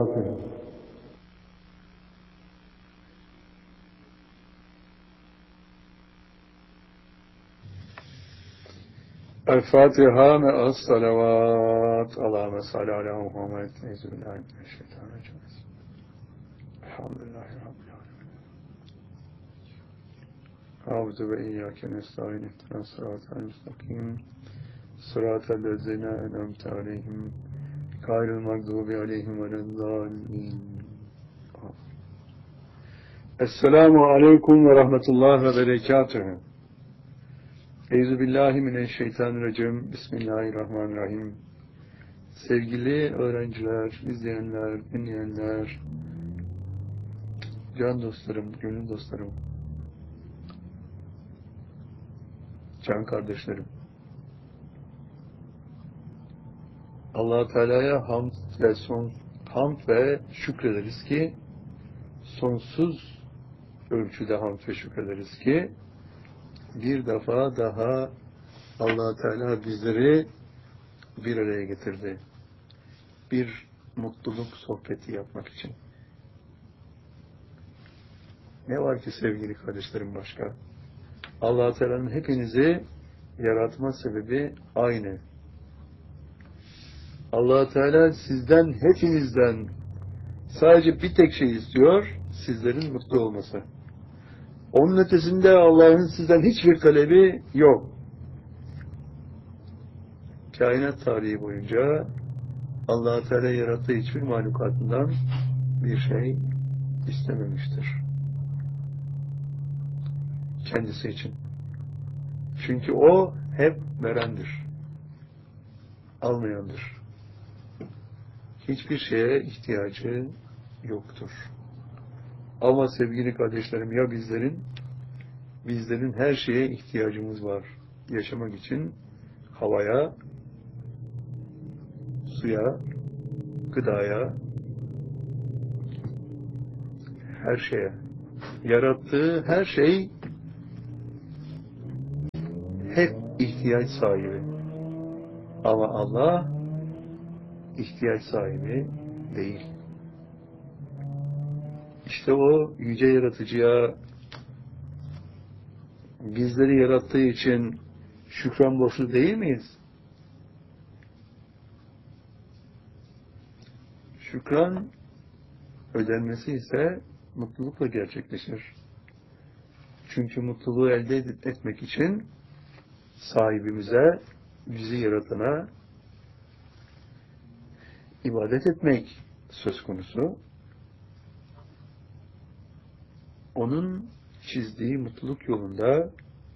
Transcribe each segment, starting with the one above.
وبركاته. الفاتحة مع الصلوات. اللهم صل على محمد. أعوذ بالله من الشيطان الرجيم. الحمد لله رب العالمين. أعوذ بإياك نستعين اهدنا الصراط المستقيم صراط الذين أنعمت عليهم غير المغضوب عليهم ولا الضالين. Esselamu Aleyküm ve Rahmetullah ve Berekatuhu. Euzubillahimineşşeytanirracim. Bismillahirrahmanirrahim. Sevgili öğrenciler, izleyenler, dinleyenler, can dostlarım, gönül dostlarım, can kardeşlerim. Allah-u Teala'ya hamd ve şükrederiz ki, sonsuz ölçüde hamd ve şükrederiz ki, bir defa daha Allah-u Teala bizleri bir araya getirdi. Bir mutluluk sohbeti yapmak için. Ne var ki sevgili kardeşlerim başka? Allah-u Teala'nın hepinizi yaratma sebebi aynı. Allah-u Teala sizden, hepinizden sadece bir tek şey istiyor, sizlerin mutlu olması. Onun ötesinde Allah'ın sizden hiçbir talebi yok. Kainat tarihi boyunca Allah-u Teala yarattığı hiçbir mahlukatından bir şey istememiştir. Kendisi için. Çünkü o hep verendir. Almayandır. Hiçbir şeye ihtiyacı yoktur. Ama sevgili kardeşlerim, ya bizlerin her şeye ihtiyacımız var. Yaşamak için havaya, suya, gıdaya, her şeye. Yarattığı her şey hep ihtiyaç sahibi. Ama Allah ihtiyaç sahibi değil. İşte o yüce yaratıcıya bizleri yarattığı için şükran borçlu değil miyiz? Şükran ödenmesi ise mutlulukla gerçekleşir. Çünkü mutluluğu elde etmek için sahibimize, bizi yaratana ibadet etmek söz konusu. Onun çizdiği mutluluk yolunda,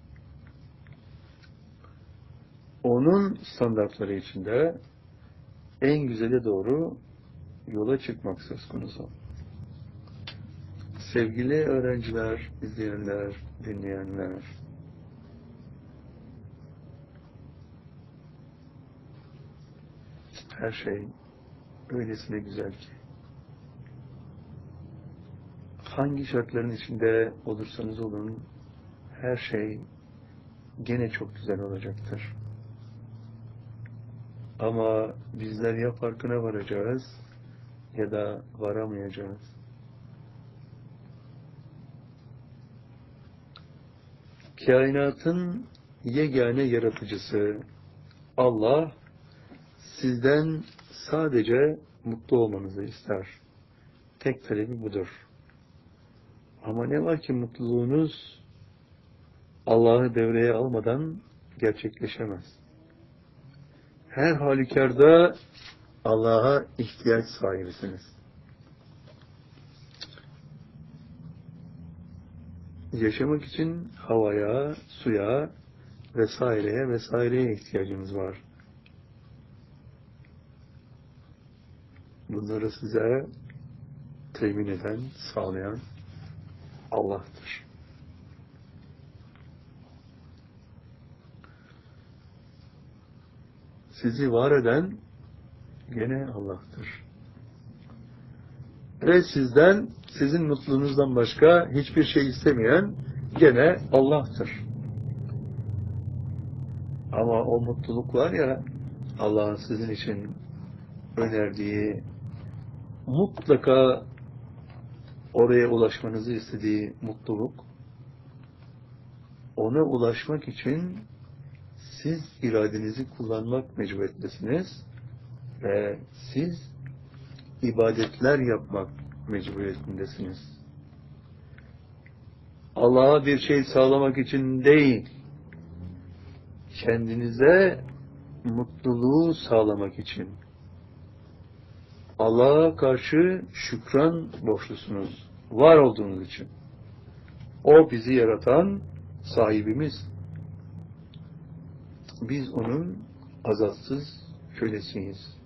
onun standartları içinde en güzele doğru yola çıkmak söz konusu. Sevgili öğrenciler, izleyenler, dinleyenler, her şey öylesine güzel ki, hangi şartların içinde olursanız olun, her şey gene çok güzel olacaktır. Ama bizler ya farkına varacağız ya da varamayacağız. Kainatın yegane yaratıcısı Allah sizden sadece mutlu olmanızı ister. Tek talebi budur. Ama ne var ki mutluluğunuz Allah'ı devreye almadan gerçekleşemez. Her halükarda Allah'a ihtiyaç sahibisiniz. Yaşamak için havaya, suya vesaireye ihtiyacınız var. Bunları size temin eden, sağlayan Allah'tır. Sizi var eden gene Allah'tır. Ve sizin mutluluğunuzdan başka hiçbir şey istemeyen gene Allah'tır. Ama o mutluluk var ya, Allah'ın sizin için önerdiği mutlaka oraya ulaşmanızı istediği mutluluk, ona ulaşmak için siz iradenizi kullanmak mecburiyetindesiniz ve siz ibadetler yapmak mecburiyetindesiniz. Allah'a bir şey sağlamak için değil, kendinize mutluluğu sağlamak için. Allah'a karşı şükran borçlusunuz, var olduğunuz için. O bizi yaratan sahibimiz. Biz onun azatsız kölesiyiz.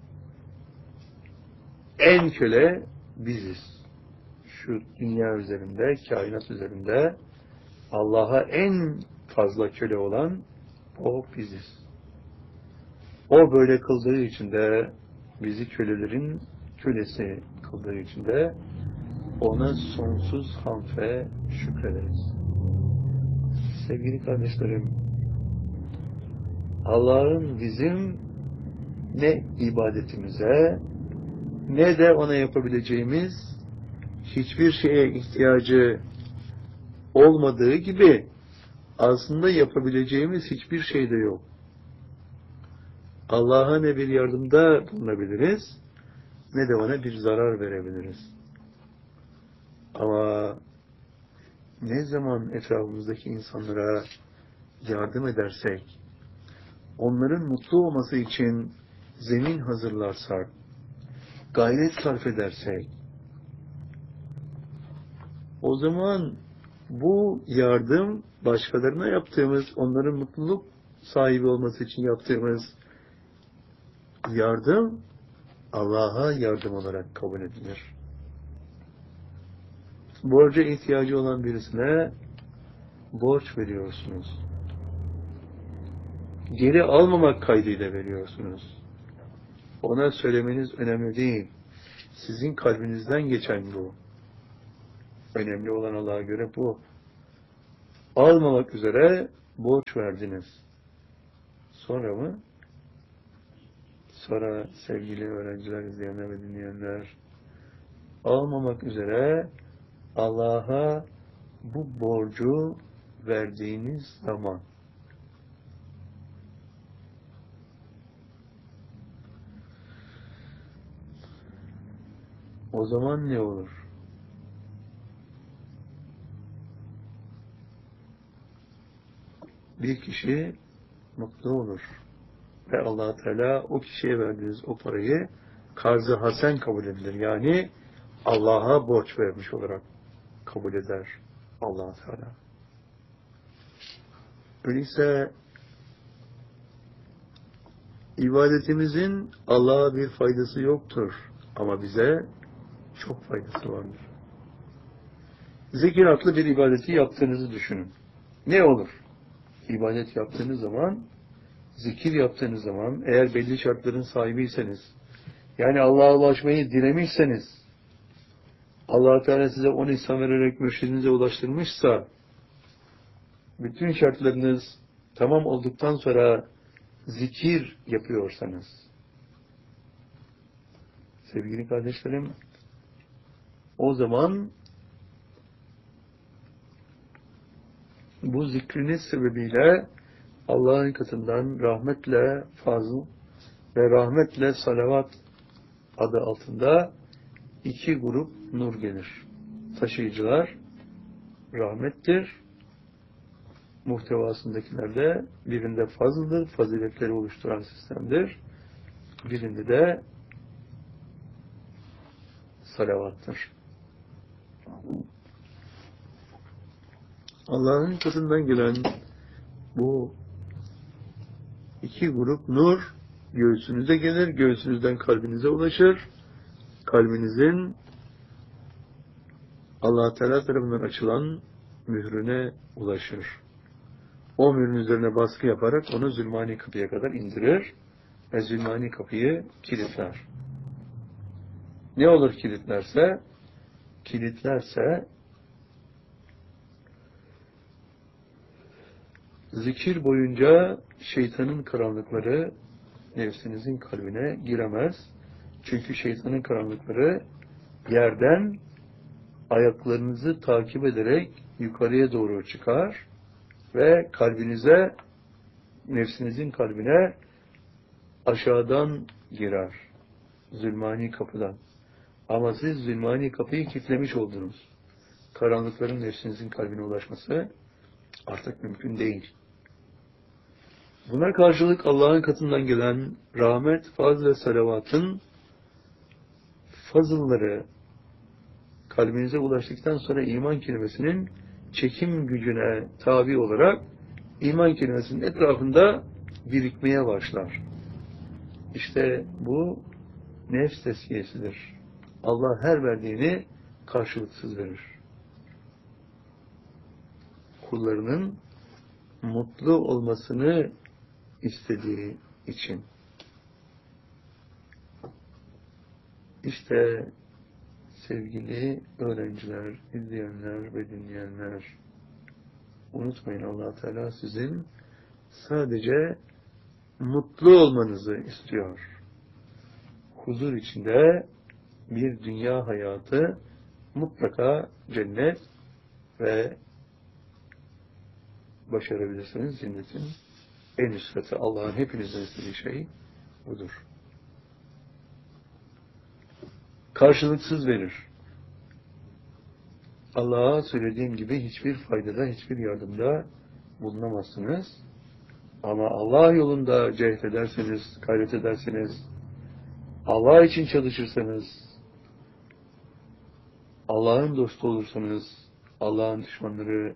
En köle biziz. Şu dünya üzerinde, kainat üzerinde Allah'a en fazla köle olan o biziz. O böyle kıldığı için de bizi kölelerin kölesi kıldığı için de ona sonsuz hamd ve şükrederiz. Sevgili kardeşlerim, Allah'ın bizim ne ibadetimize ne de ona yapabileceğimiz hiçbir şeye ihtiyacı olmadığı gibi aslında yapabileceğimiz hiçbir şey de yok. Allah'a ne bir yardımda bulunabiliriz ne de ona bir zarar verebiliriz. Ama ne zaman etrafımızdaki insanlara yardım edersek, onların mutlu olması için zemin hazırlarsak, gayret sarf edersek, o zaman bu yardım başkalarına yaptığımız, onların mutluluk sahibi olması için yaptığımız yardım Allah'a yardım olarak kabul edilir. Borca ihtiyacı olan birisine borç veriyorsunuz. Geri almamak kaydıyla veriyorsunuz. Ona söylemeniz önemli değil. Sizin kalbinizden geçen bu. Önemli olan Allah'a göre bu. Almamak üzere borç verdiniz. Sonra mı? Sonra sevgili öğrenciler, izleyenler ve dinleyenler, almamak üzere Allah'a bu borcu verdiğiniz zaman o zaman ne olur? Bir kişi mutlu olur. Ve Allah Teala o kişiye verdiğiniz o parayı karz-ı hasen kabul edilir. Yani Allah'a borç vermiş olarak kabul eder Allah Teala. Öyleyse ibadetimizin Allah'a bir faydası yoktur. Ama bize çok faydası vardır. Zikir adlı bir ibadeti yaptığınızı düşünün. Ne olur? İbadet yaptığınız zaman, zikir yaptığınız zaman, eğer belli şartların sahibiyseniz, yani Allah'a ulaşmayı dilemişseniz, Allah Teala size 10 ihsan vererek mürşidinize ulaştırmışsa, bütün şartlarınız tamam olduktan sonra zikir yapıyorsanız, sevgili kardeşlerim, o zaman bu zikriniz sebebiyle Allah'ın katından rahmetle fazıl ve rahmetle salavat adı altında 2 grup nur gelir. Taşıyıcılar rahmettir. Muhtevasındakilerde birinde fazıldır, faziletleri oluşturan sistemdir. Birinde de salavattır. Allah'ın katından gelen bu 2 grup nur göğsünüze gelir, göğsünüzden kalbinize ulaşır. Kalbinizin Allah Teala tarafından açılan mührüne ulaşır. O mührün üzerine baskı yaparak onu Zülmani kapıya kadar indirir ve Zülmani kapıyı kilitler. Ne olur kilitlerse? Kilitlerse zikir boyunca şeytanın karanlıkları nefsinizin kalbine giremez. Çünkü şeytanın karanlıkları yerden ayaklarınızı takip ederek yukarıya doğru çıkar ve kalbinize, nefsinizin kalbine aşağıdan girer. Zulmani kapıdan. Ama siz zulmani kapıyı kilitlemiş oldunuz. Karanlıkların nefsinizin kalbine ulaşması artık mümkün değil. Buna karşılık Allah'ın katından gelen rahmet, faz ve salavatın fazılları kalbinize ulaştıktan sonra iman kelimesinin çekim gücüne tabi olarak iman kelimesinin etrafında birikmeye başlar. İşte bu nefs tezkiyesidir. Allah her verdiğini karşılıksız verir. Kullarının mutlu olmasını istediği için. İşte sevgili öğrenciler, izleyenler ve dinleyenler, unutmayın, Allah Teala sizin sadece mutlu olmanızı istiyor. Huzur içinde bir dünya hayatı, mutlaka cennet ve başarabilirsiniz cennetin en üst katı. Allah'ın hepinizden istediği şey budur. Karşılıksız verir. Allah'a söylediğim gibi hiçbir faydada, hiçbir yardımda bulunamazsınız. Ama Allah yolunda cehd ederseniz, gayret ederseniz, Allah için çalışırsanız, Allah'ın dostu olursanız, Allah'ın düşmanları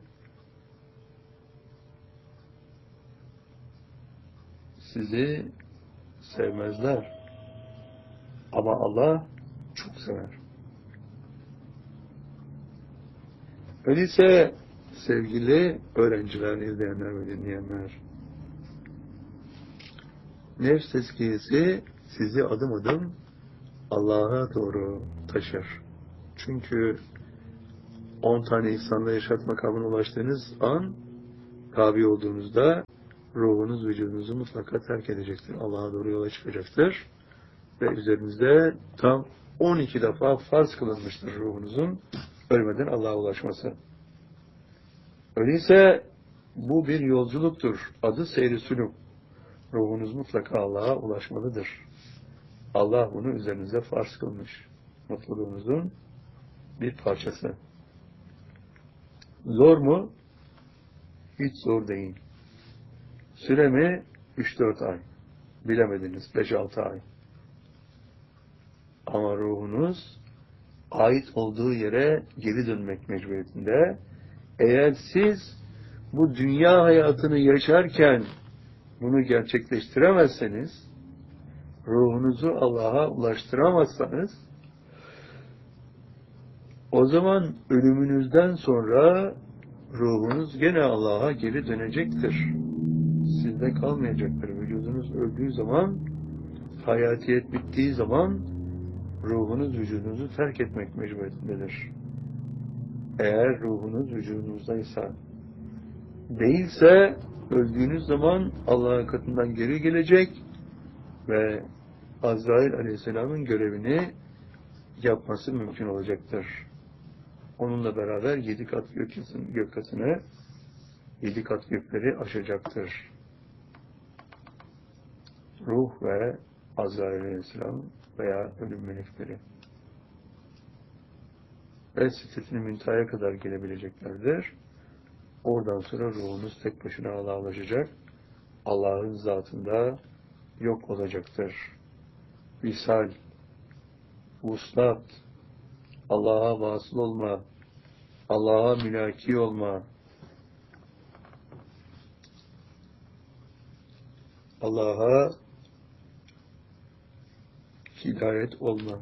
sizi sevmezler. Ama Allah çok sever. Öyleyse sevgili öğrenciler, izleyenler ve dinleyenler, nefs tezkiyesi sizi adım adım Allah'a doğru taşır. Çünkü 10 tane ihsanla yaşat makamına ulaştığınız an, tabi olduğunuzda ruhunuz vücudunuzu mutlaka terk edecektir. Allah'a doğru yola çıkacaktır. Ve üzerinizde tam 12 defa farz kılınmıştır ruhunuzun ölmeden Allah'a ulaşması. Öyleyse bu bir yolculuktur. Adı seyri sülûk. Ruhunuz mutlaka Allah'a ulaşmalıdır. Allah bunu üzerinize farz kılmış. Mutluluğunuzun bir parçası. Zor mu? Hiç zor değil. Süre mi? 3-4 ay. Bilemediniz. 5-6 ay. Ama ruhunuz ait olduğu yere geri dönmek mecburiyetinde. Eğer siz bu dünya hayatını yaşarken bunu gerçekleştiremezseniz, ruhunuzu Allah'a ulaştıramazsanız, o zaman ölümünüzden sonra ruhunuz gene Allah'a geri dönecektir. Sizde kalmayacaktır. Vücudunuz öldüğü zaman, hayatiyet bittiği zaman ruhunuz vücudunuzu terk etmek mecburiyetindedir. Eğer ruhunuz vücudunuzdaysa, değilse öldüğünüz zaman Allah'ın katından geri gelecek ve Azrail Aleyhisselam'ın görevini yapması mümkün olacaktır. Onunla beraber 7 kat gök katını, 7 kat gökleri aşacaktır. Ruh ve Azrail Aleyhisselam veya ölüm melekleri. Ve Sidret-i Münteha'ya kadar gelebileceklerdir. Oradan sonra ruhunuz tek başına Allah'a ulaşacak. Allah'ın zatında yok olacaktır. Visal, vuslat, Allah'a vasıl olma, Allah'a mülaki olma, Allah'a hidayet olma,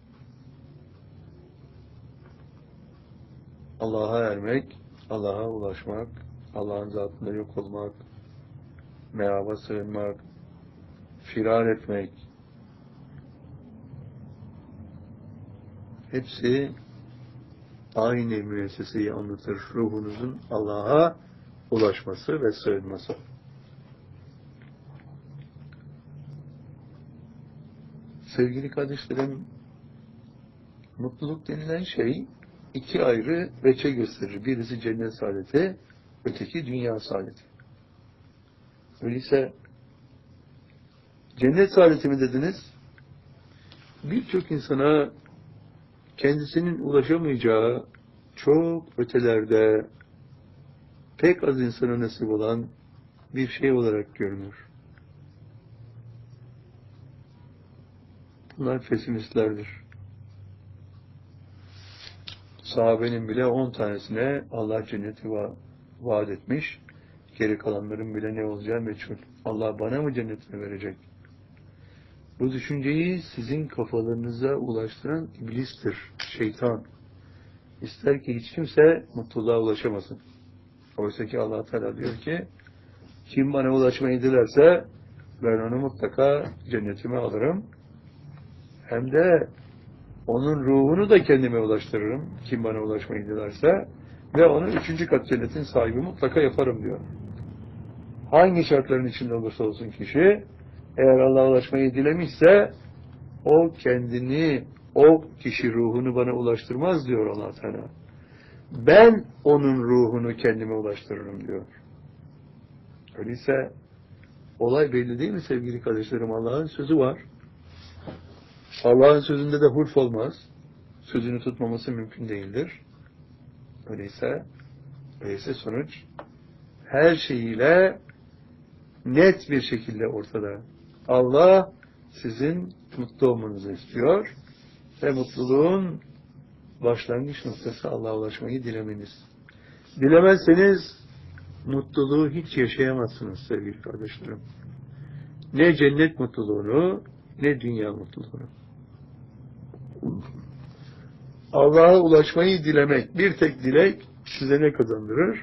Allah'a ermek, Allah'a ulaşmak, Allah'ın zatında yok olmak, meaba sığınmak, firar etmek, hepsi aynı müesseseyi anlatır. Ruhunuzun Allah'a ulaşması ve sığınması. Sevgili kardeşlerim, mutluluk denilen şey iki ayrı veçe gösterir. Birisi cennet saadeti, öteki dünya saadeti. Öyleyse cennet saadeti mi dediniz? Birçok insana kendisinin ulaşamayacağı çok ötelerde pek az insana nasip olan bir şey olarak görünür. Bunlar pesimistlerdir. Sahabenin bile 10 tanesine Allah cenneti vaat etmiş. Geri kalanların bile ne olacağı meçhul. Allah bana mı cennetini verecek? Bu düşünceyi sizin kafalarınıza ulaştıran iblistir, şeytan. İster ki hiç kimse mutluluğa ulaşamasın. Oysa ki Allah Teala diyor ki, kim bana ulaşmayı dilerse ben onu mutlaka cennetime alırım. Hem de onun ruhunu da kendime ulaştırırım. Kim bana ulaşmayı dilerse ve onu 3. kat cennetin sahibi mutlaka yaparım diyor. Hangi şartların içinde olursa olsun kişi, eğer Allah'a ulaşmayı dilemişse o kendini, o kişi ruhunu bana ulaştırmaz diyor Allah Teala. Ben onun ruhunu kendime ulaştırırım diyor. Öyleyse olay belli değil mi sevgili kardeşlerim? Allah'ın sözü var. Allah'ın sözünde de hulf olmaz. Sözünü tutmaması mümkün değildir. Öyleyse sonuç her şeyiyle net bir şekilde ortada. Allah sizin mutlu olmanızı istiyor ve mutluluğun başlangıç noktası Allah'a ulaşmayı dilemeniz. Dilemezseniz mutluluğu hiç yaşayamazsınız sevgili kardeşlerim. Ne cennet mutluluğunu, ne dünya mutluluğunu. Allah'a ulaşmayı dilemek, bir tek dilek size ne kazandırır?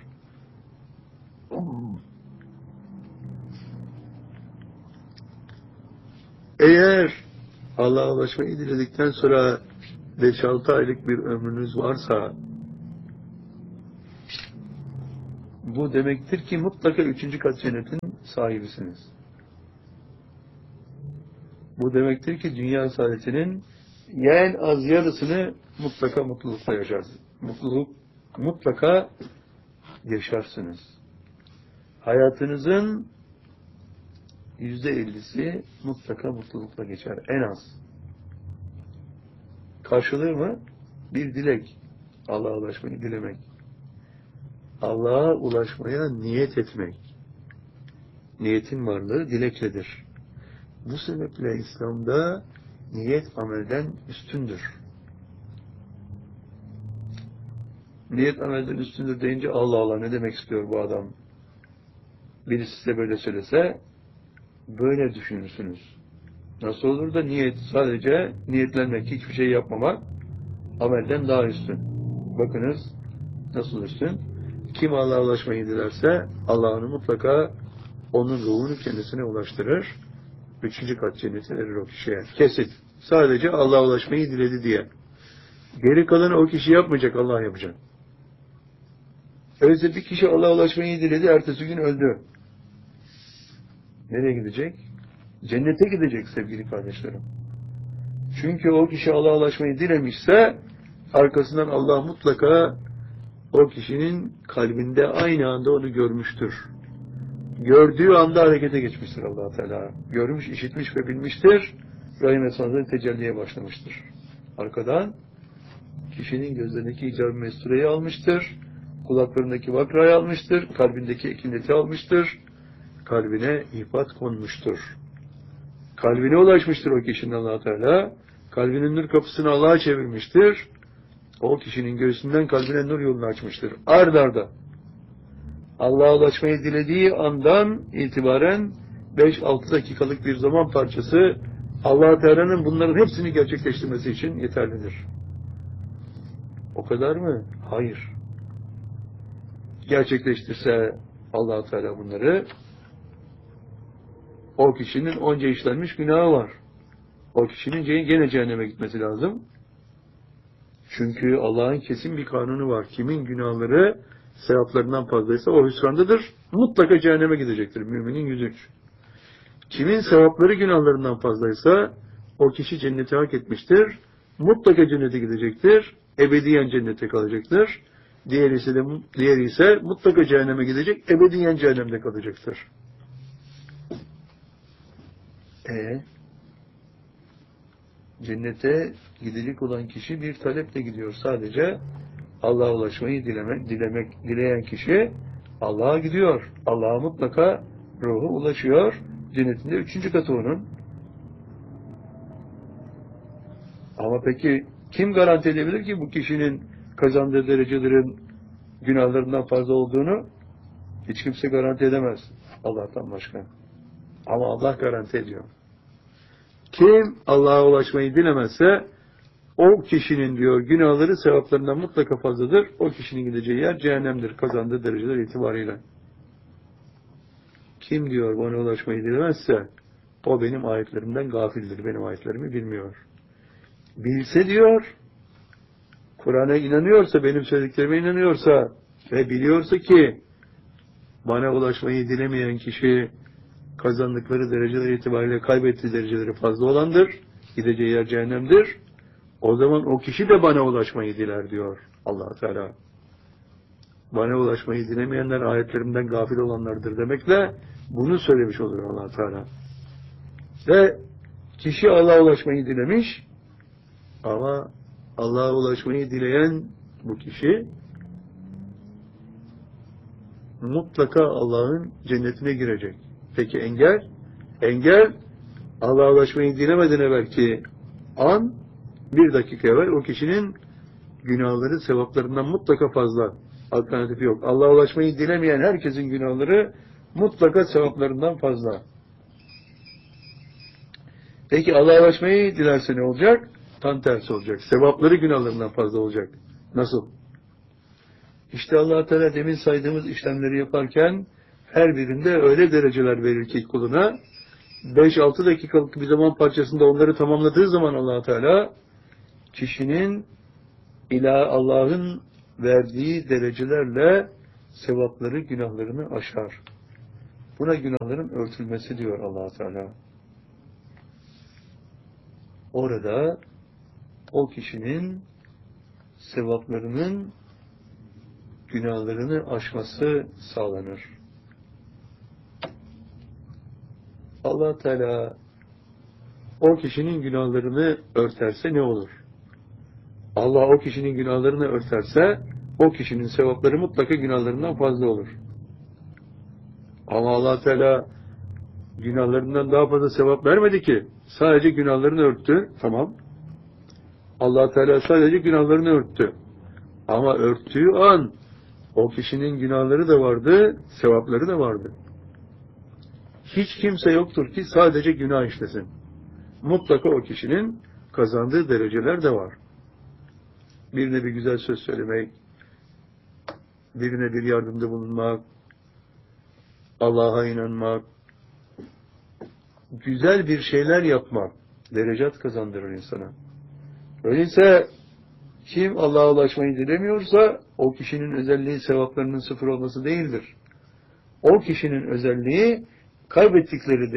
Eğer Allah'a ulaşmayı diledikten sonra 5-6 aylık bir ömrünüz varsa, bu demektir ki mutlaka 3. kat cennetin sahibisiniz. Bu demektir ki dünya saadetinin en az yarısını mutlaka mutlulukla yaşarsınız. Mutlaka yaşarsınız. Hayatınızın %50'si mutlaka mutlulukla geçer. En az. Karşılığı mı? Bir dilek. Allah'a ulaşmayı dilemek. Allah'a ulaşmaya niyet etmek. Niyetin varlığı dilekledir. Bu sebeple İslam'da niyet amelden üstündür. Niyet amelden üstündür deyince Allah Allah ne demek istiyor bu adam? Birisi size böyle söylese böyle düşünürsünüz. Nasıl olur da niyet sadece niyetlenmek, hiçbir şey yapmamak amelden daha üstün. Bakınız nasıl üstün? Kim Allah'a ulaşmayı dilerse Allah onu mutlaka onun ruhunu kendisine ulaştırır. 3. kat cenneti verir o kişiye. Kesin. Sadece Allah'a ulaşmayı diledi diye. Geri kalanı o kişi yapmayacak, Allah yapacak. Öyleyse bir kişi Allah'a ulaşmayı diledi, ertesi gün öldü. Nereye gidecek? Cennete gidecek sevgili kardeşlerim. Çünkü o kişi Allah'a ulaşmayı dilemişse arkasından Allah mutlaka o kişinin kalbinde aynı anda onu görmüştür. Gördüğü anda harekete geçmiştir Allah Teala. Görmüş, işitmiş ve bilmiştir. Rahim esnasında tecelliye başlamıştır. Arkadan kişinin gözlerindeki icab-ı mestureyi almıştır. Kulaklarındaki vakrayı almıştır. Kalbindeki ekineti almıştır. Kalbine ihbat konmuştur. Kalbine ulaşmıştır o kişinin Allah Teala. Kalbinin nur kapısını Allah'a çevirmiştir. O kişinin göğsünden kalbine nur yolunu açmıştır. Ard arda. Allah'a ulaşmayı dilediği andan itibaren 5-6 dakikalık bir zaman parçası Allah Teala'nın bunların hepsini gerçekleştirmesi için yeterlidir. O kadar mı? Hayır. Gerçekleştirse Allah Teala bunları, o kişinin onca işlenmiş günahı var. O kişinin gene cehenneme gitmesi lazım. Çünkü Allah'ın kesin bir kanunu var. Kimin günahları sevaplarından fazlaysa o hüsrandadır. Mutlaka cehenneme gidecektir. Müminin 103. Kimin sevapları günahlarından fazlaysa o kişi cenneti hak etmiştir. Mutlaka cennete gidecektir. Ebediyen cennete kalacaktır. Diğeri ise mutlaka cehenneme gidecek. Ebediyen cehennemde kalacaktır. Cennete gidecek olan kişi bir taleple gidiyor. Sadece Allah'a ulaşmayı dileyen kişi Allah'a gidiyor. Allah'a mutlaka ruhu ulaşıyor. Cennetinde 3. katı onun. Ama peki kim garanti edebilir ki bu kişinin kazandığı derecelerin günahlarından fazla olduğunu? Hiç kimse garanti edemez Allah'tan başka. Ama Allah garanti ediyor. Kim Allah'a ulaşmayı dilemezse o kişinin diyor günahları sevaplarından mutlaka fazladır. O kişinin gideceği yer cehennemdir kazandığı dereceler itibariyle. Kim diyor bana ulaşmayı dilemezse o benim ayetlerimden gafildir. Benim ayetlerimi bilmiyor. Bilse diyor Kur'an'a inanıyorsa, benim söylediklerime inanıyorsa ve biliyorsa ki bana ulaşmayı dilemeyen kişi kazandıkları dereceler itibariyle kaybettiği dereceleri fazla olandır. Gideceği yer cehennemdir. O zaman o kişi de bana ulaşmayı diler diyor Allah Teala. Bana ulaşmayı dilemeyenler ayetlerimden gafil olanlardır demekle bunu söylemiş oluyor Allah Teala. Ve kişi Allah'a ulaşmayı dilemiş ama Allah'a ulaşmayı dileyen bu kişi mutlaka Allah'ın cennetine girecek. Peki engel? Engel Allah'a ulaşmayı dilemeden evvelki an, bir dakika evvel o kişinin günahları sevaplarından mutlaka fazla. Alternatifi yok. Allah'a ulaşmayı dilemeyen herkesin günahları mutlaka sevaplarından fazla. Peki Allah'a ulaşmayı dilerse ne olacak? Tam tersi olacak. Sevapları günahlarından fazla olacak. Nasıl? İşte Allah Teala demin saydığımız işlemleri yaparken her birinde öyle dereceler verir ki kuluna 5-6 dakikalık bir zaman parçasında onları tamamladığı zaman Allah Teala kişinin Allah'ın verdiği derecelerle sevapları, günahlarını aşar. Buna günahların örtülmesi diyor Allah Teala. Orada o kişinin sevaplarının günahlarını aşması sağlanır. Allah Teala o kişinin günahlarını örterse ne olur? Allah o kişinin günahlarını örterse o kişinin sevapları mutlaka günahlarından fazla olur. Ama Allah Teala günahlarından daha fazla sevap vermedi ki. Sadece günahlarını örttü. Tamam. Allah Teala sadece günahlarını örttü. Ama örttüğü an o kişinin günahları da vardı, sevapları da vardı. Hiç kimse yoktur ki sadece günah işlesin. Mutlaka o kişinin kazandığı dereceler de var. Birine bir güzel söz söylemek, birine bir yardımda bulunmak, Allah'a inanmak, güzel bir şeyler yapmak derecat kazandırır insana. Öyleyse kim Allah'a ulaşmayı dilemiyorsa o kişinin özelliği sevaplarının sıfır olması değildir. O kişinin özelliği kaybettiği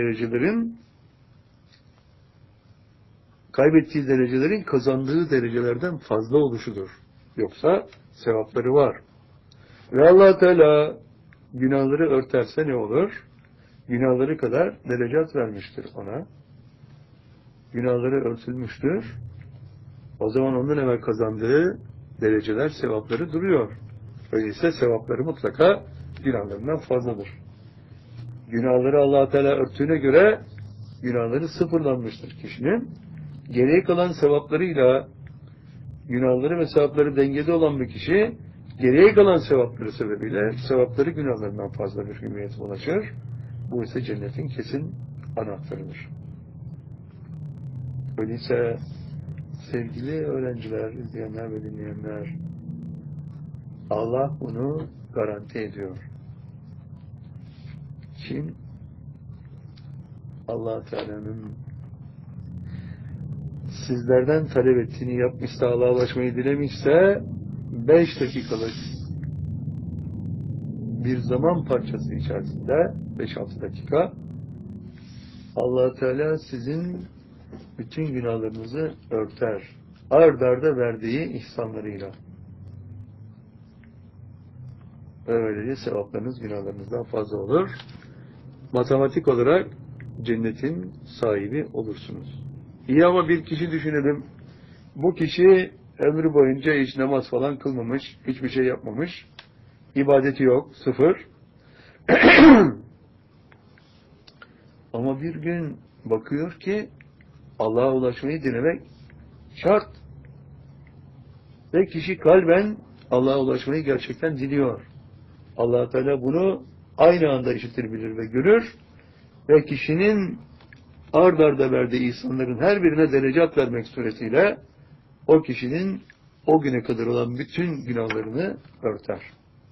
derecelerin kazandığı derecelerden fazla oluşudur. Yoksa sevapları var. Ve Allah Teala günahları örterse ne olur? Günahları kadar derecat vermiştir ona. Günahları örtülmüştür. O zaman ondan evvel kazandığı dereceler, sevapları duruyor. Öyleyse sevapları mutlaka günahlarından fazladır. Günahları Allah Teala örttüğüne göre günahları sıfırlanmıştır kişinin. Geriye kalan sevaplarıyla günahları ve sevapları dengede olan bir kişi geriye kalan sevapları sebebiyle sevapları günahlarından fazla bir hürriyete ulaşır. Bu ise cennetin kesin anahtarıdır. Öyleyse sevgili öğrenciler, izleyenler ve dinleyenler, Allah bunu garanti ediyor. Kim Allah Teala'nın sizlerden talep ettiğini yapmışsa, Allah'a ulaşmayı dilemişse 5 dakikalık bir zaman parçası içerisinde 5-6 dakika Allah Teala sizin bütün günahlarınızı örter. Ard arda verdiği ihsanlarıyla. Böylece sevaplarınız günahlarınızdan fazla olur. Matematik olarak cennetin sahibi olursunuz. İyi ama bir kişi düşünelim. Bu kişi ömrü boyunca hiç namaz falan kılmamış, hiçbir şey yapmamış. İbadeti yok, sıfır. Ama bir gün bakıyor ki Allah'a ulaşmayı dilemek şart. Ve kişi kalben Allah'a ulaşmayı gerçekten diliyor. Allah Teala bunu aynı anda işitir, bilir ve görür. Ve kişinin ard arda verdiği ihsanların her birine derecat vermek suretiyle o kişinin o güne kadar olan bütün günahlarını örter.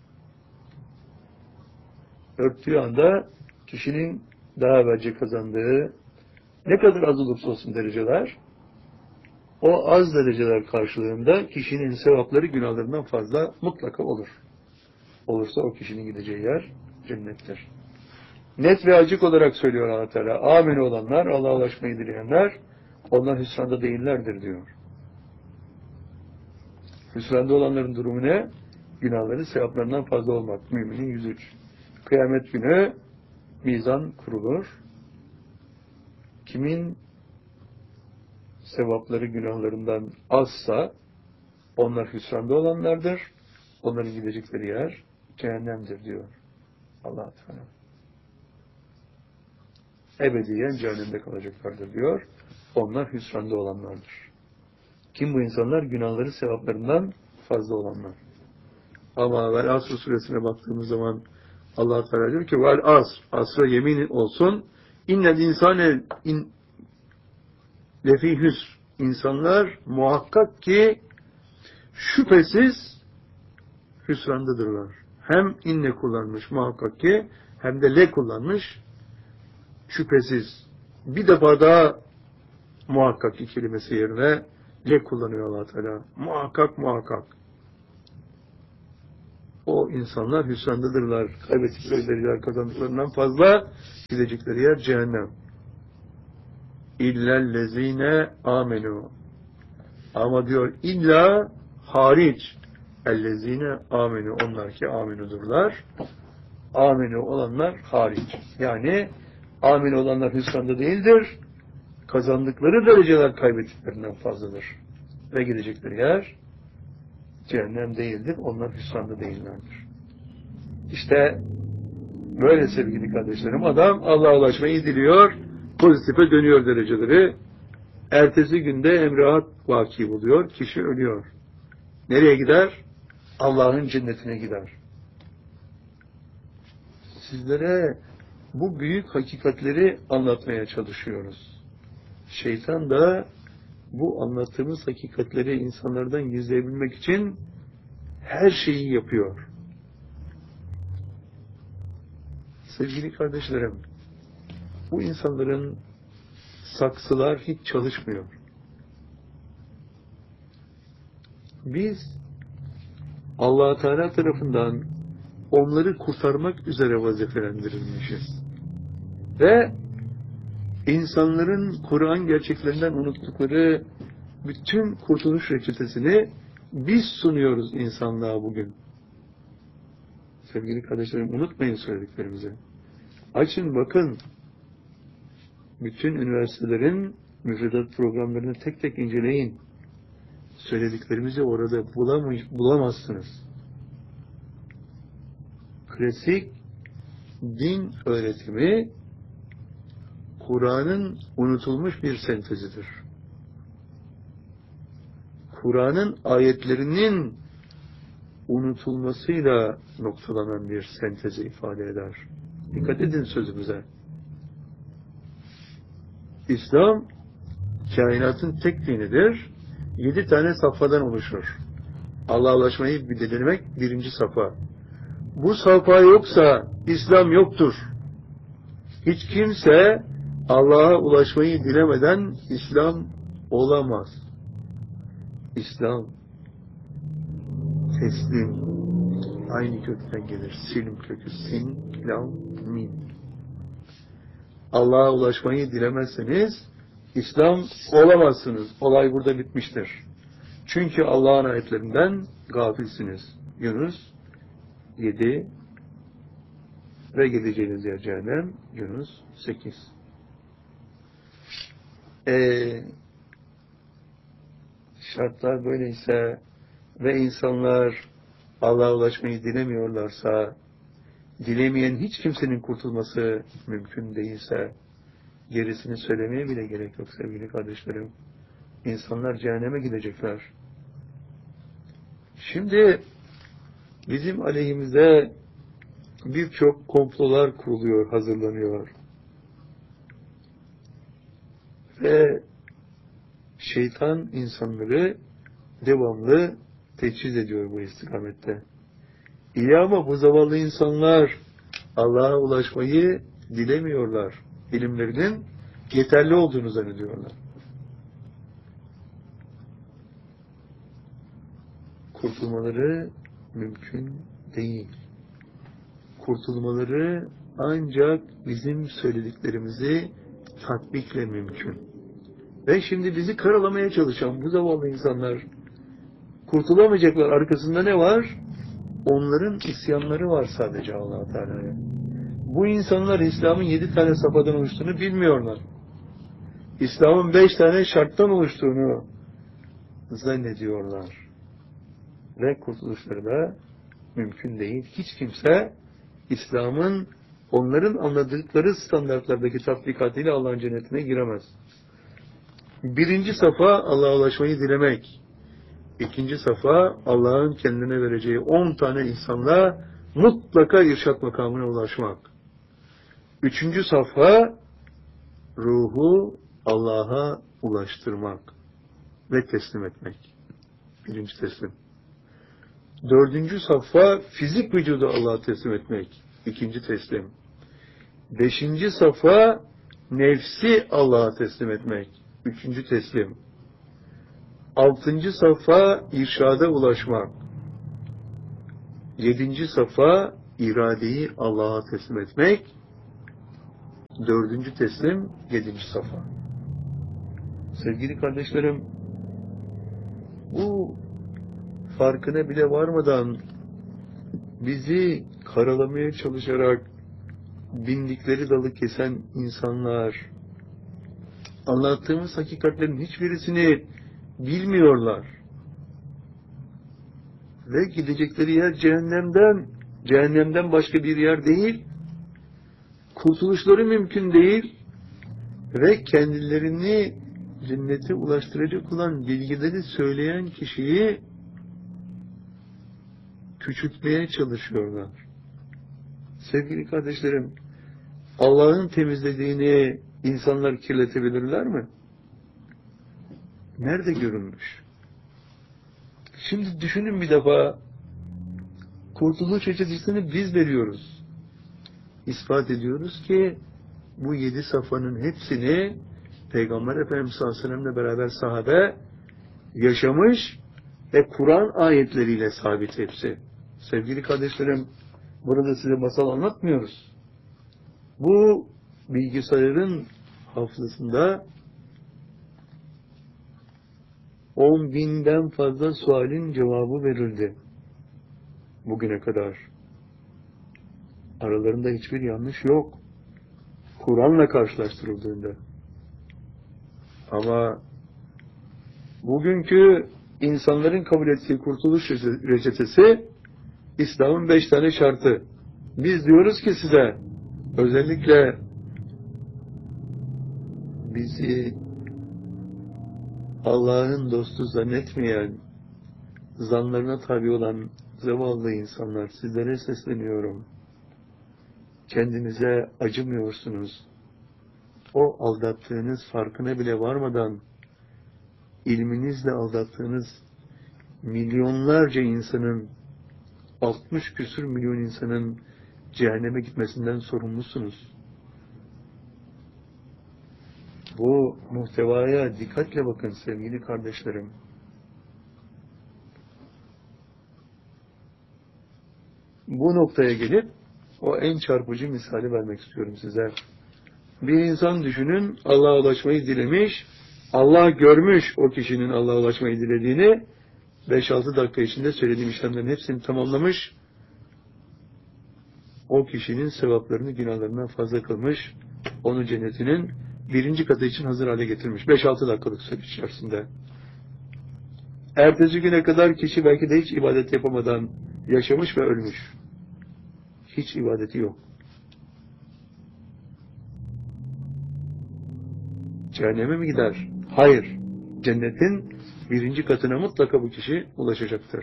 Örttüğü anda kişinin daha evvelce kazandığı ne kadar az olursa olsun dereceler, o az dereceler karşılığında kişinin sevapları günahlarından fazla mutlaka olur. Olursa o kişinin gideceği yer cennettir. Net ve açık olarak söylüyor Allah Teala. Amin olanlar, Allah'a ulaşmayı dileyenler, onlar hüsranda değillerdir diyor. Hüsranda olanların durumu ne? Günahları sevaplarından fazla olmak. Müminin 103. Kıyamet günü mizan kurulur. Kimin sevapları günahlarından azsa onlar hüsranda olanlardır. Onların gidecekleri yer cehennemdir diyor Allah Teala. Ebediyen cehennemde kalacaklardır diyor. Onlar hüsranda olanlardır. Kim bu insanlar? Günahları sevaplarından fazla olanlar. Ama Vel Asr suresine baktığımız zaman Allah Teala diyor ki Vel Asr, asra yemin olsun, innel insane lefî hüsr. İnsanlar muhakkak ki şüphesiz hüsrandadırlar. Hem inne kullanmış muhakkak ki, hem de le kullanmış şüphesiz. Bir defa daha muhakkak kelimesi yerine le kullanıyor Allah Teala. Muhakkak muhakkak. O insanlar hüsrandadırlar. Kaybettikleri yer kazandıklarından fazla gidecekleri yer cehennem. İllellezine amenu. Ama diyor illa hariç. Ellezine amenu. Onlar ki aminudurlar. Aminu olanlar hariç. Yani aminu olanlar hüsranda değildir. Kazandıkları dereceler kaybettiklerinden fazladır. Ve gidecekleri yer cehennem değildir. Onlar hüsranda değillerdir. İşte böyle sevgili kardeşlerim, adam Allah'a ulaşmayı diliyor, pozitife dönüyor dereceleri. Ertesi günde emrahat vaki buluyor, kişi ölüyor. Nereye gider? Allah'ın cennetine gider. Sizlere bu büyük hakikatleri anlatmaya çalışıyoruz. Şeytan da bu anlattığımız hakikatleri insanlardan gizleyebilmek için her şeyi yapıyor. Sevgili kardeşlerim, bu insanların saksılar hiç çalışmıyor. Biz Allah Teala tarafından onları kurtarmak üzere vazifelendirilmişiz. Ve insanların Kur'an gerçeklerinden unuttukları bütün kurtuluş reçetesini biz sunuyoruz insanlığa bugün. Sevgili kardeşlerim, unutmayın söylediklerimizi. Açın bakın. Bütün üniversitelerin müfredat programlarını tek tek inceleyin. Söylediklerimizi orada bulamazsınız. Klasik din öğretimi Kur'an'ın unutulmuş bir sentezidir. Kur'an'ın ayetlerinin unutulmasıyla noktalanan bir sentezi ifade eder. Dikkat edin sözümüze. İslam kainatın tek dinidir. 7 tane safhadan oluşur. Allah'a ulaşmayı bildirmek birinci safha. Bu safha yoksa İslam yoktur. Hiç kimse Allah'a ulaşmayı dilemeden İslam olamaz. İslam teslim, aynı kökten gelir. Silm kökü, sin, lam, min. Allah'a ulaşmayı dilemezseniz İslam olamazsınız. Olay burada bitmiştir. Çünkü Allah'ın ayetlerinden gafilsiniz. Yunus 7 ve gideceğiniz yer cehennem. Yunus 8. Şartlar böyleyse ve insanlar Allah'a ulaşmayı dilemiyorlarsa, dilemeyen hiç kimsenin kurtulması mümkün değilse, gerisini söylemeye bile gerek yok sevgili kardeşlerim. İnsanlar cehenneme gidecekler. Şimdi bizim aleyhimizde birçok komplolar kuruluyor, hazırlanıyor. Ve şeytan insanları devamlı teçhiz ediyor bu istikamette. İyi ama bu zavallı insanlar Allah'a ulaşmayı dilemiyorlar. İlimlerinin yeterli olduğunu zannediyorlar. Kurtulmaları mümkün değil. Kurtulmaları ancak bizim söylediklerimizi tatbikle mümkün. Ve şimdi bizi karalamaya çalışan bu zavallı insanlar kurtulamayacaklar. Arkasında ne var? Onların isyanları var sadece Allah-u Teala'ya. Bu insanlar İslam'ın 7 tane safhadan oluştuğunu bilmiyorlar. İslam'ın 5 tane şarttan oluştuğunu zannediyorlar. Ve kurtuluşları da mümkün değil. Hiç kimse İslam'ın onların anladıkları standartlardaki tatbikatıyla Allah'ın cennetine giremez. Birinci safa Allah'a ulaşmayı dilemek. İkinci safa Allah'ın kendine vereceği 10 tane ihsanla mutlaka irşat makamına ulaşmak. Üçüncü safa ruhu Allah'a ulaştırmak ve teslim etmek. Birinci teslim. Dördüncü safa fizik vücudu Allah'a teslim etmek. İkinci teslim. Beşinci safa nefsi Allah'a teslim etmek. Üçüncü teslim. Altıncı safa irşada ulaşmak. Yedinci safa iradeyi Allah'a teslim etmek. Dördüncü teslim, yedinci safa. Sevgili kardeşlerim, bu farkına bile varmadan bizi karalamaya çalışarak bindikleri dalı kesen insanlar, anlattığımız hakikatlerin hiçbirisini bilmiyorlar. Ve gidecekleri yer cehennemden başka bir yer değil, kurtuluşları mümkün değil ve kendilerini cennete ulaştıracak olan bilgileri söyleyen kişiyi küçültmeye çalışıyorlar. Sevgili kardeşlerim, Allah'ın temizlediğini insanlar kirletebilirler mi? Nerede görülmüş? Şimdi düşünün bir defa, kurtuluş reçetesini biz veriyoruz. İspat ediyoruz ki bu 7 safhanın hepsini Peygamber Efendimiz sallallahu aleyhi ve sellem'le beraber sahabe yaşamış ve Kur'an ayetleriyle sabit hepsi. Sevgili kardeşlerim, burada size masal anlatmıyoruz. Bu bilgisayarın hafızasında 10.000'den fazla sualin cevabı verildi bugüne kadar. Aralarında hiçbir yanlış yok. Kur'an'la karşılaştırıldığında. Ama bugünkü insanların kabul ettiği kurtuluş reçetesi İslam'ın 5 tane şartı. Biz diyoruz ki size, özellikle bizi Allah'ın dostu zannetmeyen, zanlarına tabi olan zavallı insanlar, sizlere sesleniyorum. Kendinize acımıyorsunuz. O aldattığınız farkına bile varmadan ilminizle aldattığınız milyonlarca insanın, 60 küsur milyon insanın cehenneme gitmesinden sorumlusunuz. Bu muhtevaya dikkatle bakın sevgili kardeşlerim. Bu noktaya gelip o en çarpıcı misali vermek istiyorum size. Bir insan düşünün, Allah'a ulaşmayı dilemiş, Allah görmüş o kişinin Allah'a ulaşmayı dilediğini, 5-6 dakika içinde söylediğim işlemlerin hepsini tamamlamış, o kişinin sevaplarını günahlarından fazla kılmış, onu cennetinin 1. katı için hazır hale getirmiş. 5-6 dakikalık süre içerisinde. Ertesi güne kadar kişi belki de hiç ibadet yapamadan yaşamış ve ölmüş. Hiç ibadeti yok. Cehenneme mi gider? Hayır. Cennetin 1. katına mutlaka bu kişi ulaşacaktır.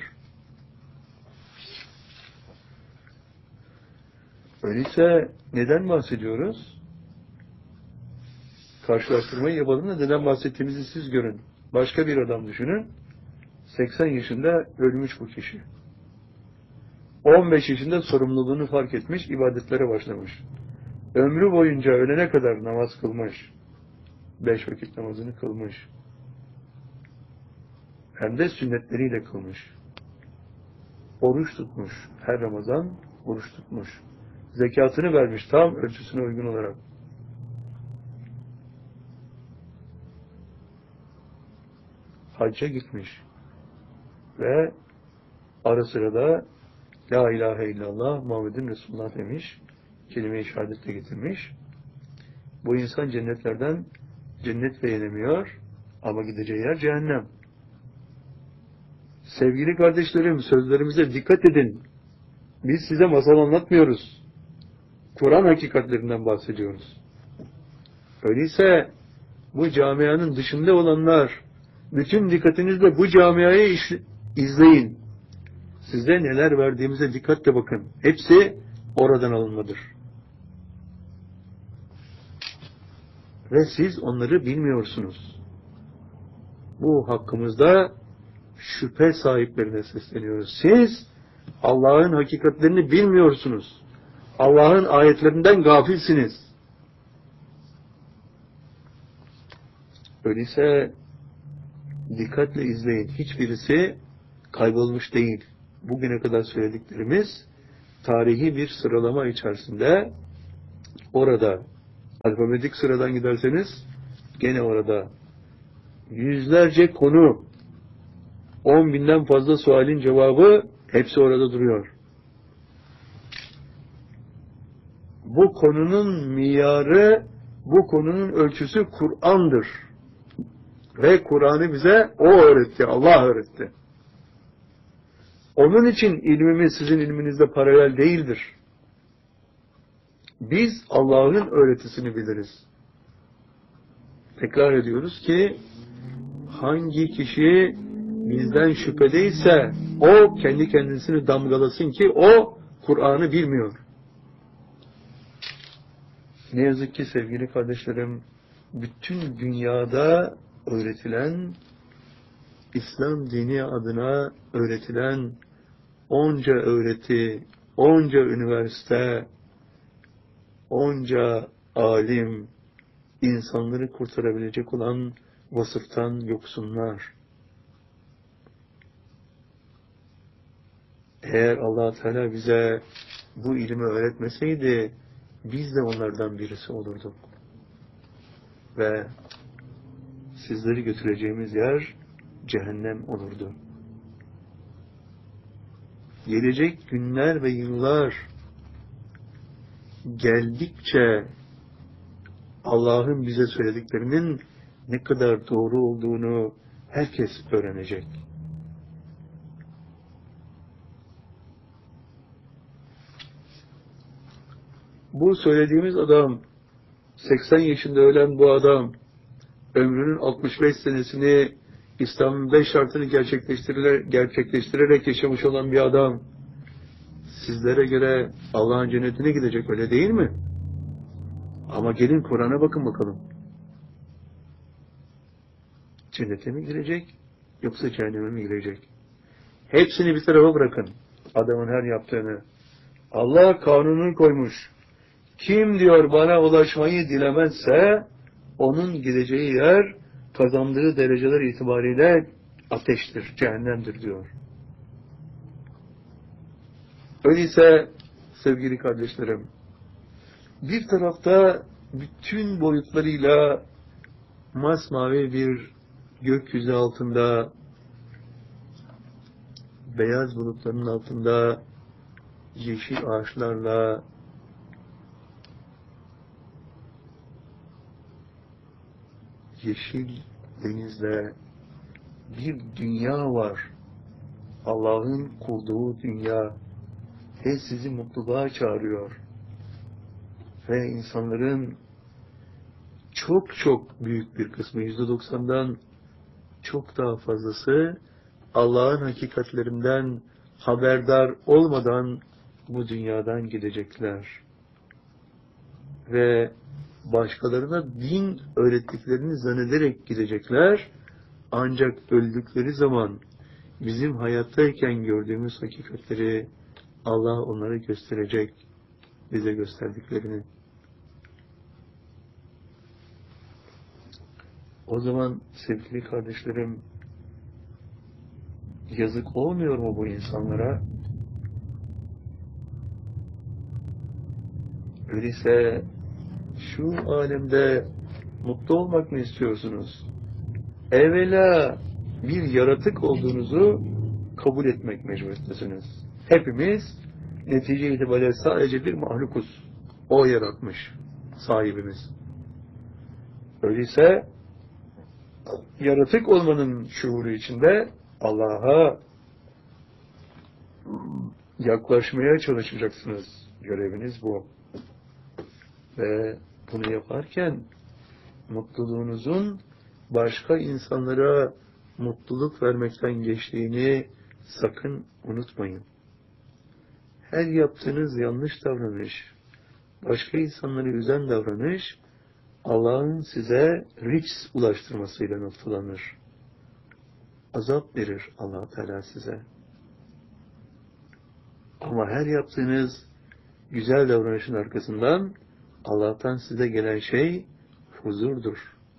Öyleyse neden bahsediyoruz? Karşılaştırmayı yapalım da neden bahsettiğimizi siz görün. Başka bir adam düşünün. 80 yaşında ölmüş bu kişi. 15 yaşında sorumluluğunu fark etmiş, ibadetlere başlamış. Ömrü boyunca ölene kadar namaz kılmış. 5 vakit namazını kılmış. Hem de sünnetleriyle kılmış. Oruç tutmuş. Her Ramazan oruç tutmuş. Zekatını vermiş tam ölçüsüne uygun olarak. Hacca gitmiş. Ve ara sıra da La ilahe illallah Muhammedun Resulullah demiş. Kelime-i şehadetle getirmiş. Bu insan cennetlerden cennet beğenemiyor ama gideceği yer cehennem. Sevgili kardeşlerim, sözlerimize dikkat edin. Biz size masal anlatmıyoruz. Kur'an hakikatlerinden bahsediyoruz. Öyleyse bu camianın dışında olanlar bütün dikkatinizle bu camiayı izleyin. Size neler verdiğimize dikkatle bakın. Hepsi oradan alınmadır. Ve siz onları bilmiyorsunuz. Bu hakkımızda şüphe sahiplerine sesleniyoruz. Siz Allah'ın hakikatlerini bilmiyorsunuz. Allah'ın ayetlerinden gafilsiniz. Öyleyse dikkatle izleyin. Hiçbirisi kaybolmuş değil. Bugüne kadar söylediklerimiz tarihi bir sıralama içerisinde orada alfabetik sıradan giderseniz gene orada yüzlerce konu 10.000'den fazla sualin cevabı hepsi orada duruyor. Bu konunun miyarı, bu konunun ölçüsü Kur'an'dır. Ve Kur'an'ı bize O öğretti, Allah öğretti. Onun için ilmimiz sizin ilminizle paralel değildir. Biz Allah'ın öğretisini biliriz. Tekrar ediyoruz ki hangi kişi bizden şüphedeyse o kendi kendisini damgalasın ki o Kur'an'ı bilmiyor. Ne yazık ki sevgili kardeşlerim, bütün dünyada öğretilen, İslam dini adına öğretilen onca öğreti, onca üniversite, onca alim, insanları kurtarabilecek olan vasıftan yoksunlar. Eğer Allah Teala bize bu ilmi öğretmeseydi, biz de onlardan birisi olurduk. Ve sizleri götüreceğimiz yer cehennem olurdu. Gelecek günler ve yıllar geldikçe Allah'ın bize söylediklerinin ne kadar doğru olduğunu herkes öğrenecek. Bu söylediğimiz adam, 80 yaşında ölen bu adam, ömrünün 65 senesini İslam'ın 5 şartını gerçekleştirerek yaşamış olan bir adam, sizlere göre Allah'ın cennetine gidecek, öyle değil mi? Ama gelin Kur'an'a bakın bakalım. Cennete mi girecek, yoksa cehenneme mi girecek? Hepsini bir tarafa bırakın. Adamın her yaptığını. Allah kanununu koymuş. Kim diyor bana ulaşmayı dilemezse, onun gideceği yer, kazandığı dereceler itibariyle ateştir, cehennemdir diyor. Öyleyse sevgili kardeşlerim, bir tarafta bütün boyutlarıyla masmavi bir gökyüzü altında, beyaz bulutların altında, yeşil ağaçlarla, yeşil denizle bir dünya var. Allah'ın kurduğu dünya ve sizi mutluluğa çağırıyor. Ve insanların çok çok büyük bir kısmı, %90'dan çok daha fazlası Allah'ın hakikatlerinden haberdar olmadan bu dünyadan gidecekler. Ve başkalarına din öğrettiklerini zannederek gidecekler. Ancak öldükleri zaman bizim hayattayken gördüğümüz hakikatleri Allah onlara gösterecek, bize gösterdiklerini. O zaman sevgili kardeşlerim, yazık olmuyor mu bu insanlara? Öyleyse şu alemde mutlu olmak mı istiyorsunuz? Evvela bir yaratık olduğunuzu kabul etmek mecburiyetindesiniz. Hepimiz netice itibariyle sadece bir mahlukuz. O yaratmış sahibimiz. Öyleyse yaratık olmanın şuuru içinde Allah'a yaklaşmaya çalışacaksınız. Göreviniz bu. Ve bunu yaparken mutluluğunuzun başka insanlara mutluluk vermekten geçtiğini sakın unutmayın. Her yaptığınız yanlış davranış, başka insanları üzen davranış, Allah'ın size rics ulaştırmasıyla noktalanır. Azap verir Allah Teala size. Ama her yaptığınız güzel davranışın arkasından Allah'tan size gelen şey huzurdur.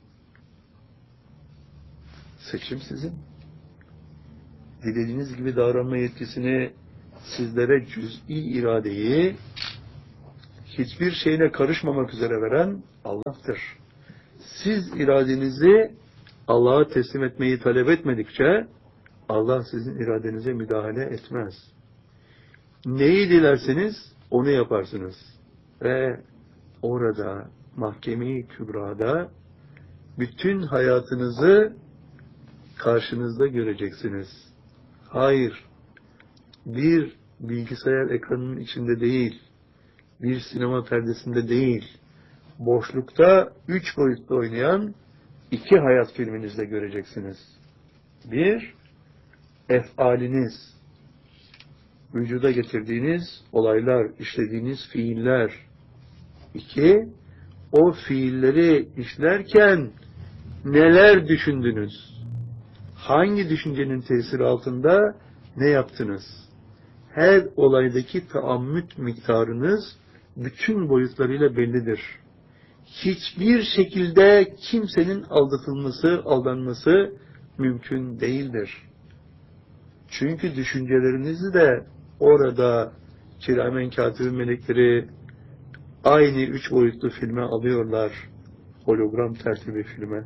Seçim sizin. Dilediğiniz gibi davranma yetkisini, sizlere cüz'i iradeyi hiçbir şeyine karışmamak üzere veren Allah'tır. Siz iradenizi Allah'a teslim etmeyi talep etmedikçe Allah sizin iradenize müdahale etmez. Neyi dilerseniz onu yaparsınız. Ve orada mahkeme-i kübrada bütün hayatınızı karşınızda göreceksiniz. Hayır, bir bilgisayar ekranının içinde değil, bir sinema perdesinde değil, boşlukta 3 boyutlu oynayan 2 hayat filminizde göreceksiniz. Bir, efaliniz, vücuda getirdiğiniz olaylar, işlediğiniz fiiller. 2, o fiilleri işlerken neler düşündünüz? Hangi düşüncenin tesiri altında ne yaptınız? Her olaydaki taammüt miktarınız bütün boyutlarıyla bellidir. Hiçbir şekilde kimsenin aldatılması, aldanması mümkün değildir. Çünkü düşüncelerinizi de orada kiramen katibin melekleri aynı 3 boyutlu filme alıyorlar. Hologram tertibi filme.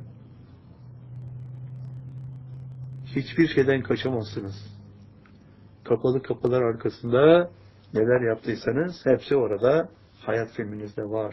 Hiçbir şeyden kaçamazsınız. Kapalı kapılar arkasında neler yaptıysanız hepsi orada hayat filminizde var.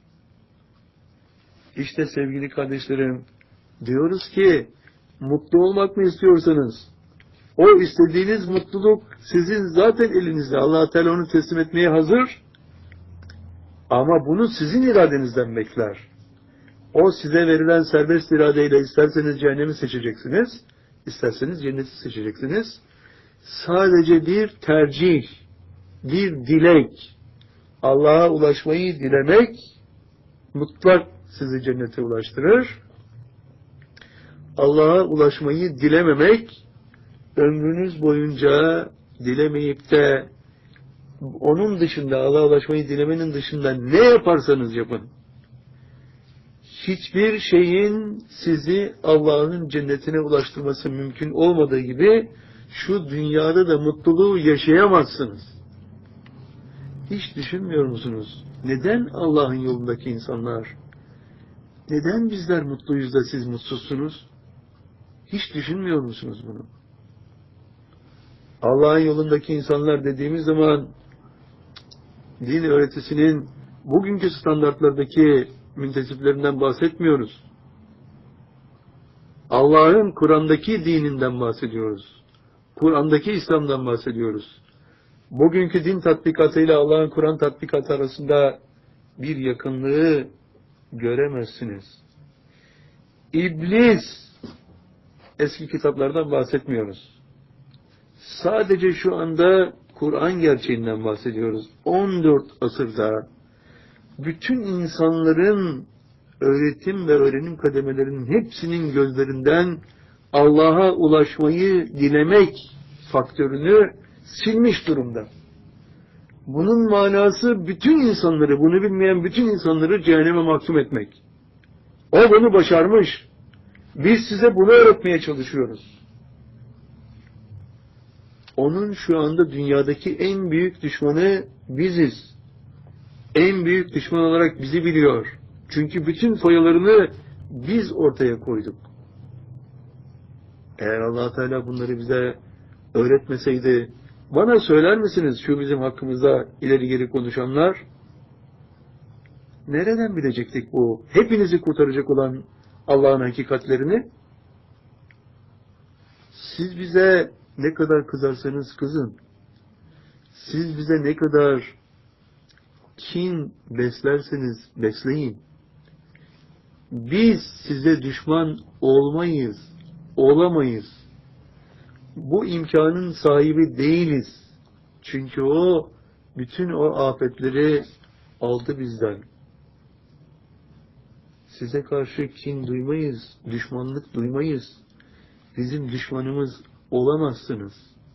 İşte sevgili kardeşlerim, diyoruz ki mutlu olmak mı istiyorsanız, o istediğiniz mutluluk sizin zaten elinizde. Allah Teala onu teslim etmeye hazır. Ama bunu sizin iradenizden bekler. O size verilen serbest iradeyle isterseniz cehennemi seçeceksiniz, isterseniz cenneti seçeceksiniz. Sadece bir tercih, bir dilek, Allah'a ulaşmayı dilemek mutlak sizi cennete ulaştırır. Allah'a ulaşmayı dilememek, ömrünüz boyunca dilemeyip de onun dışında, Allah'a ulaşmayı dilemenin dışında ne yaparsanız yapın, hiçbir şeyin sizi Allah'ın cennetine ulaştırması mümkün olmadığı gibi şu dünyada da mutluluğu yaşayamazsınız. Hiç düşünmüyor musunuz? Neden Allah'ın yolundaki insanlar Neden bizler mutluyuz da siz mutsuzsunuz? Hiç düşünmüyor musunuz bunu? Allah'ın yolundaki insanlar dediğimiz zaman din öğretisinin bugünkü standartlardaki müntesiplerinden bahsetmiyoruz. Allah'ın Kur'an'daki dininden bahsediyoruz. Kur'an'daki İslam'dan bahsediyoruz. Bugünkü din tatbikatıyla Allah'ın Kur'an tatbikatı arasında bir yakınlığı göremezsiniz. İblis, eski kitaplardan bahsetmiyoruz. Sadece şu anda Kur'an gerçeğinden bahsediyoruz. 14 asırda bütün insanların öğretim ve öğrenim kademelerinin hepsinin gözlerinden Allah'a ulaşmayı dilemek faktörünü silmiş durumda. Bunun manası bütün insanları, bunu bilmeyen bütün insanları cehenneme mahkum etmek. O bunu başarmış. Biz size bunu öğretmeye çalışıyoruz. Onun şu anda dünyadaki en büyük düşmanı biziz. En büyük düşman olarak bizi biliyor. Çünkü bütün foyalarını biz ortaya koyduk. Eğer Allah Teala bunları bize öğretmeseydi, bana söyler misiniz şu bizim hakkımızda ileri geri konuşanlar? Nereden bilecektik bu hepinizi kurtaracak olan Allah'ın hakikatlerini? Siz bize ne kadar kızarsanız kızın, siz bize ne kadar kin beslerseniz besleyin, biz size düşman olmayız, olamayız. Bu imkanın sahibi değiliz. Çünkü o bütün o afetleri aldı bizden. Size karşı kin duymayız, düşmanlık duymayız. Bizim düşmanımız olamazsınız.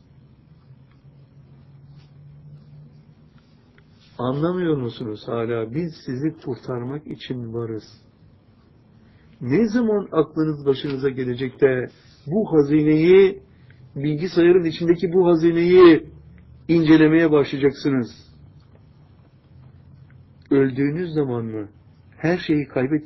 Anlamıyor musunuz hala? Biz sizi kurtarmak için varız. Ne zaman aklınız başınıza gelecek de bu hazineyi, bilgisayarın içindeki bu hazineyi incelemeye başlayacaksınız? Öldüğünüz zaman mı? Her şeyi kaybettiğiniz